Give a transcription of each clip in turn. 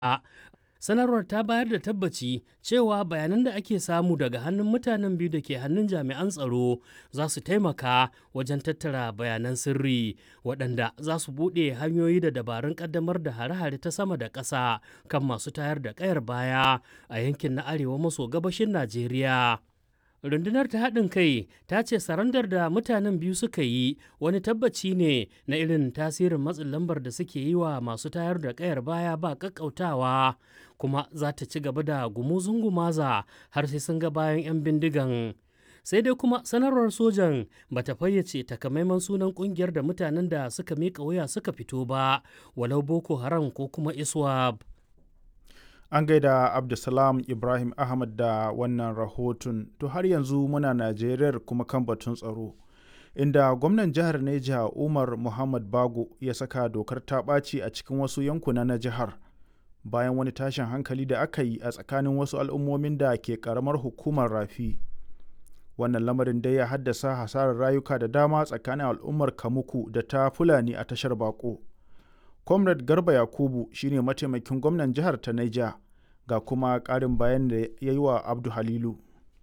Sanarwar ta bayar da tabbaci cewa bayanan da ake samu daga hannun mutanen biyu da ke hannun jami'an tsaro za su taimaka wajen tattara bayanan sirri waɗanda za su buɗe hanyoyi da dabarun ƙaddamar da hare-hare ta sama da ƙasa kan masu tayar da ƙayar baya a yankin na arewa maso gabashin Najeriya. Rundunar ta haɗin kai ta ce sarandar da mutanen biyu suka yi wani tabbaci ne na irin tasirin matsin lambar da suke yi wa masu tayar da ƙayar baya ba ƙaƙƙautawa, kuma za ta ci gaba da gumuzun gumaza har sai sun ga bayan 'yan bindigan. Sai dai kuma sanarwar sojan ba ta fayyace takamaiman sunan ƙungiyar da mutanen da suka miƙa wuya suka fito ba, walau Boko Haram ko kuma ISWAP. An gaida Abdulsalam Ibrahim Ahmad da wannan rahoton. To har yanzu muna Najeriyar kuma kan batun tsaro, inda gwamnan jihar Neja Umar Muhammad Bago ya saka dokar ta ɓaci a cikin wasu yankuna na jihar bayan wani tashin hankali da aka yi a tsakanin wasu al'ummomin da ke ƙaramar hukumar Rafi. Wannan lamarin dai ya haddasa hasarar rayuka da dama tsakanin al'ummar Kamuku da ta Fulani a tashar Bako. Comrade Garba Yakubu shine mataimakin gwamnan jihar ta Niger, ga kuma ƙarin bayan da ya yi wa Abdu Halilu.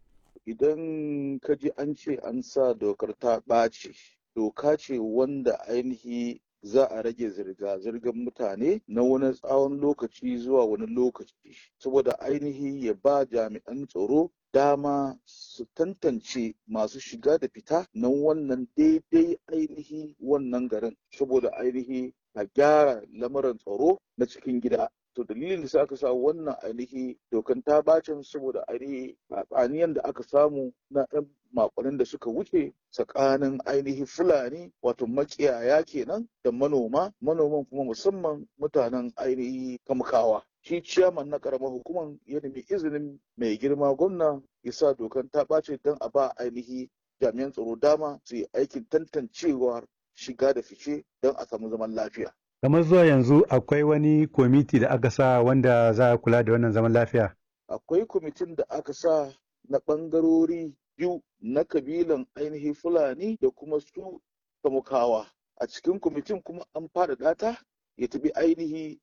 Idan ka ji an ce an sa dokar ta ɓaci, doka ce wanda ainihi za a rage zirga-zirgar mutane na wani tsawon lokaci zuwa wani lokaci, saboda ainihi ya ba jami'an tsaro dama su tantance masu shiga da fita na wannan daidai ainihi wannan garin, saboda ainihi a gyara lamarin tsaro na cikin gida. To dalilin da aka sa wannan ainihi dokan ta bacin saboda ainihi tsaniyan da aka samu na ɗan makonnin da suka wuce tsakanin ainihi Fulani wato makiyaya kenan da manoman kuma musamman mutanen ainihi Kamkawa. Shi ciyaman na karamar hukumar ya nemi izinin mai girma gwamna ya sa dokan ta ɓace don a ba ainihi jami'an tsaro dama su yi aikin tantancewar shiga da fice don a samu zaman lafiya. Kamar zuwa yanzu akwai wani kwamiti da aka sa wanda za a kula da wannan zaman lafiya? Akwai kwamitin da aka sa na ɓangarori biyu na kabilan ainihin Fulani da kuma su Kamukawa. A cikin kwamitin kuma an faɗaɗa ta ya tabi ainihi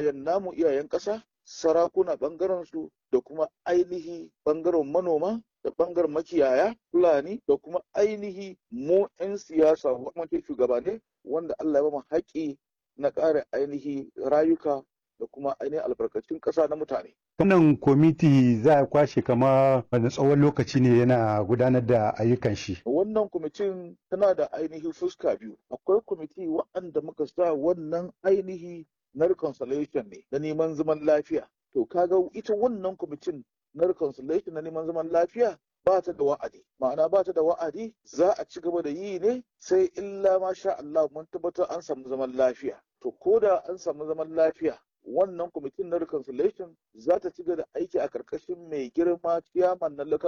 iyayen ƙasa, sarakuna ɓangaren su da kuma ainihi ɓangaren manoma da ɓangaren makiyaya Fulani da kuma ainihi mu 'yan siyasa gwamnati shugabane wanda Allah ya ba mu haƙƙi na ƙara ainihi rayuka da kuma ainihin albarkacin ƙasa na mutane. Wannan kwamiti za a kwashe kama wani tsawon lokaci ne yana gudanar da ayyukan shi. Wannan kwamitin tana da ainihi fuska biyu. Akwai kwamiti waɗanda muka sa wannan ainihi na reconciliation ne na neman zaman lafiya. To kaga ita wannan kwamitin na reconciliation na neman zaman lafiya ba ta da wa'adi, ma'ana ba ta da wa'adi za a ci gaba da yi ne sai illa ma sha Allah mun tabbatar an samu zaman lafiya. To ko da an samu zaman lafiya wannan kwamitin na reconciliation za ta ci gaba da aiki a karkashin mai girma ciyaman na local